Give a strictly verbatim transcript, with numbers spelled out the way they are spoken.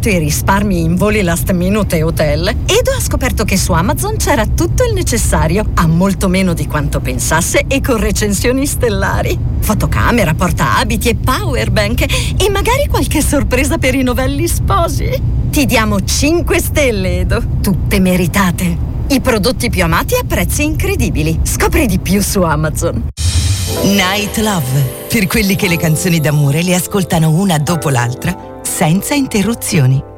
cercato i risparmi in voli last minute e hotel ed ho scoperto che su Amazon c'era tutto il necessario, a molto meno di quanto pensasse e con recensioni stellari. Fotocamera, portaabiti e powerbank e magari qualche sorpresa per i novelli sposi. Ti diamo cinque stelle, Edo. Tutte meritate. I prodotti più amati a prezzi incredibili. Scopri di più su Amazon. Night Love, per quelli che le canzoni d'amore le ascoltano una dopo l'altra, senza interruzioni.